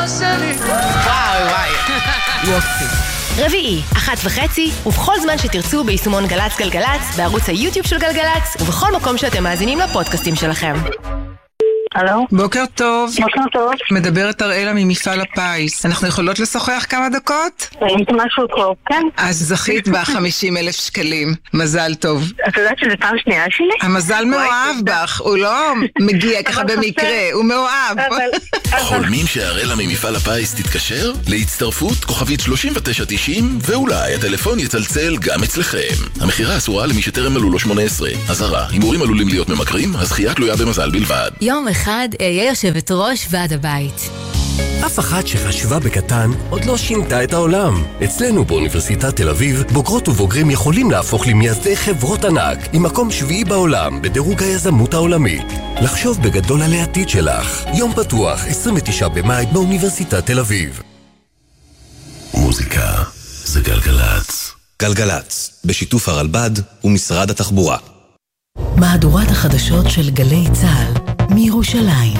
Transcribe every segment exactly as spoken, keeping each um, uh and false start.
וואי וואי. יופי. רביעי, אחת וחצי, ובכל זמן שתרצו ביישומון גלץ גלגלץ, בערוץ היוטיוב של גלגלץ, ובכל מקום שאתם מאזינים לפודקאסטים שלכם. הלו? בוקר טוב. בוקר טוב. מדברת אראלה ממפעל הפיס. אנחנו יכולות לשוחח כמה דקות? אם זה משהו טוב, כן. אז זכית ב-חמישים אלף שקלים. מזל טוב. את יודעת שזה פעם שנייה שלי? המזל מאוהב בך, הוא לא מגיע ככה במקרה, הוא מאוהב. חולמים שאראלה ממפעל הפיס תתקשר? להצטרפות כוכבית שלושים ותשע תשעים, ואולי הטלפון יצלצל גם אצלכם. המחירה אסורה למי שטרם מלאו לו שמונה עשרה. אזהרה, הימורים עלולים להיות ממכרים, הזכייה תלויה במזל בלבד. יום אחד אהיה יושבת ראש ועד הבית. אף אחת שחשבה בקטן עוד לא שינתה את העולם. אצלנו באוניברסיטת תל אביב, בוגרות ובוגרים יכולים להפוך למייסדי חברות ענק, עם מקום שביעי בעולם בדירוג היזמות העולמית. לחשוב בגדול על העתיד שלך. יום פתוח, עשרים ותשעה במאי באוניברסיטת תל אביב. מוזיקה זה גלגלץ. גלגלץ, בשיתוף הרלב"ד ומשרד התחבורה. מהדורת החדשות של גלי צה"ל מירושלים.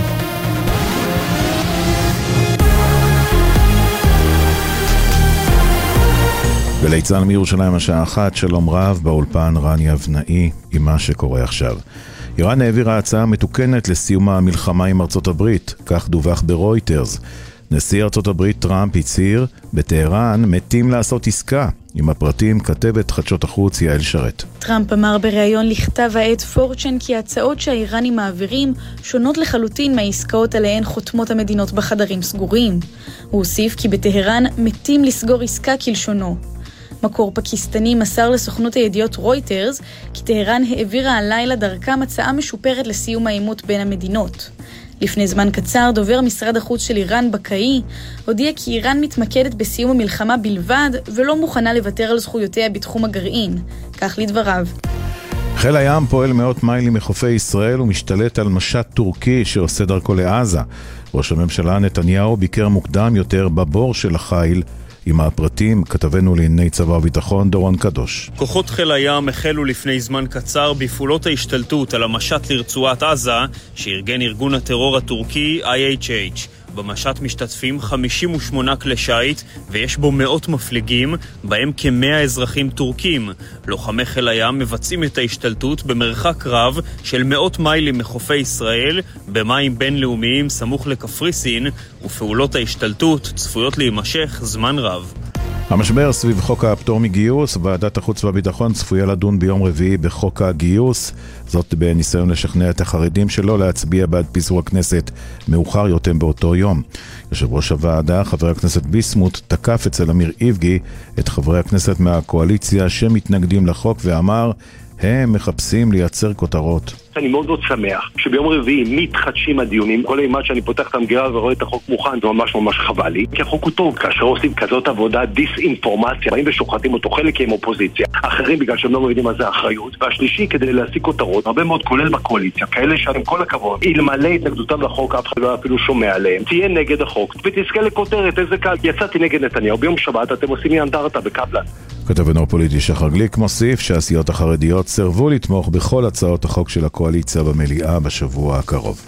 גלי צה"ל מירושלים השעה אחת, שלום רב, באולפן רני אבנאי עם מה שקורה עכשיו. איראן העבירה הצעה מתוקנת לסיום המלחמה עם ארצות הברית, כך דווח ברויטרס. נשיא ארצות הברית טראמפ הצהיר, בטהרן מתים לעשות עסקה. עם הפרטים כתבת חדשות החוץ יעל שרת. טראמפ אמר בריאיון לכתב העת פורצ'ן כי ההצעות שהאיראנים מעבירים שונות לחלוטין מהעסקאות עליהן חותמות המדינות בחדרים סגורים. הוא הוסיף כי בטהרן מתים לסגור עסקה כלשונו. מקור פקיסטני מסר לסוכנות הידיעות רויטרס כי טהרן העבירה הלילה דרכם הצעה משופרת לסיום העימות בין המדינות. לפני זמן קצר, דובר משרד החוץ של איראן בקאי הודיע כי איראן מתמקדת בסיום המלחמה בלבד ולא מוכנה לוותר על זכויותיה בתחום הגרעין. כך לדבריו. חיל הים פועל מאות מיילים מחופי ישראל ומשתלט על משט טורקי שעושה דרכו לעזה. ראש הממשלה נתניהו ביקר מוקדם יותר בבור של החיל. עם הפרטים כתבנו לענייני צבא וביטחון דורון קדוש. כוחות חיל הים החלו לפני זמן קצר בפעולות ההשתלטות על המשט לרצועת עזה שארגן ארגון הטרור הטורקי איי אייץ' אייץ'. במשט משתתפים חמישים ושמונה כלי שיט ויש בו מאות מפליגים, בהם כמאה אזרחים טורקים. לוחמי חיל הים מבצעים את ההשתלטות במרחק רב של מאות מיילים מחופי ישראל במים בינלאומיים סמוך לקפריסין, ופעולות ההשתלטות צפויות להימשך זמן רב. המשבר סביב חוק הפטור מגיוס, ועדת החוץ והביטחון צפויה לדון ביום רביעי בחוק הגיוס, זאת בניסיון לשכנע את החרדים שלא להצביע בעד פיזור הכנסת מאוחר יותר באותו יום. יושב ראש הוועדה, חבר הכנסת ביסמוט, תקף אצל אמיר איבגי את חברי הכנסת מהקואליציה שמתנגדים לחוק ואמר, הם מחפשים לייצר כותרות. אני מאוד מאוד שמח שביום רביעי מתחדשים הדיונים. כל אימת שאני פותח את המגירה ורואה את החוק מוכן, זה ממש ממש חבל לי, כי החוק הוא טוב. כאשר עושים כזאת עבודה דיס-אינפורמציה, באים ושוחטים אותו, חלק עם אופוזיציה, אחרים בגלל שהם לא מבינים מה זה האחריות, והשלישי כדי להשיג כותרות, הרבה מאוד כולל בקואליציה, כאלה שעם כל הכבוד אלמלא התנגדותם לחוק, אף אחד לא אפילו שומע עליהם, תהיה נגד החוק ותזכה לכותרת. איזה קל, יצאתי נגד נתניהו, ביום שבת אתם עושים אנדרטה בקפלן. כתבנו הפוליטי שחר גליק מוסיף שהסיעות החרדיות סרבו לתמוך בכל הצעות החוק של הקואליציה במליאה בשבוע הקרוב.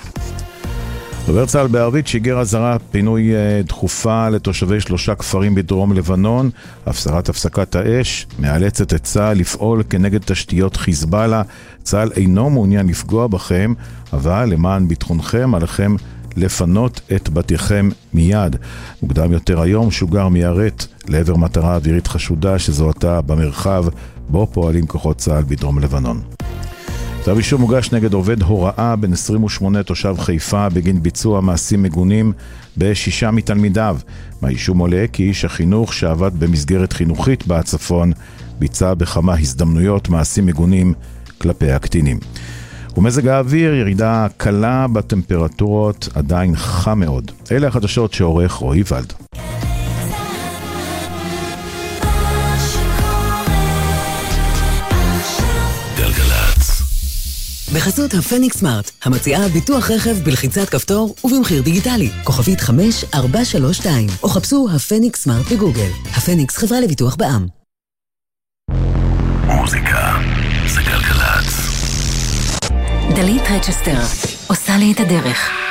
דובר צה"ל בערבית שיגר אזהרה פינוי דחופה לתושבי שלושה כפרים בדרום לבנון. הפסרת הפסקת האש מאלצת את צה"ל לפעול כנגד תשתיות חיזבאללה. צה"ל אינו מעוניין לפגוע בכם, אבל למען ביטחונכם עליכם לפנות את בתיכם מיד. מוקדם יותר היום שוגר מיירט לעבר מטרה אווירית חשודה שזוהתה במרחב בו פועלים כוחות צה"ל בדרום לבנון. כתב אישום מוגש נגד עובד הוראה בן עשרים ושמונה תושב חיפה בגין ביצוע מעשים מגונים בשישה מתלמידיו. מהאישום עולה כי איש החינוך שעבד במסגרת חינוכית בצפון ביצע בכמה הזדמנויות מעשים מגונים כלפי הקטינים. ומזג האוויר, ירידה קלה בטמפרטורות, עדיין חם מאוד. אלה החדשות שעורך רועי ולד. גלגלץ. בחסות הפניקס סמארט, המציעה ביטוח רכב בלחיצת כפתור ובמחיר דיגיטלי. כוכבית חמש ארבע שלוש שתיים, או חפשו הפניקס סמארט בגוגל. הפניקס חברה לביטוח בע"מ. מוזיקה זה גלגלץ. דלית רצ'סטר, עושה לי את הדרך.